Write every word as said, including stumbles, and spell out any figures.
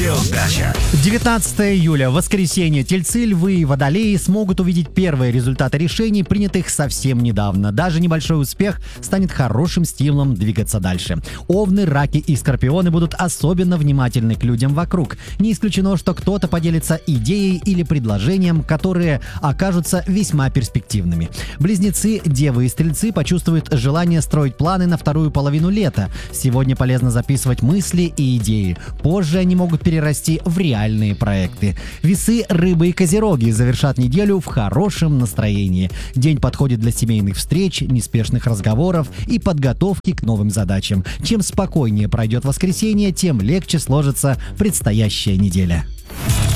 Радиоудача. девятнадцатое июля, воскресенье. Тельцы, львы и водолеи смогут увидеть первые результаты решений, принятых совсем недавно. Даже небольшой успех станет хорошим стимулом двигаться дальше. Овны, раки и скорпионы будут особенно внимательны к людям вокруг. Не исключено, что кто-то поделится идеей или предложением, которые окажутся весьма перспективными. Близнецы, девы и стрельцы почувствуют желание строить планы на вторую половину лета. Сегодня полезно записывать мысли и идеи. Позже они могут перерасти в реальные проекты. Весы, рыбы и козероги завершат неделю в хорошем настроении. День подходит для семейных встреч, неспешных разговоров и подготовки к новым задачам. Чем спокойнее пройдет воскресенье, тем легче сложится предстоящая неделя.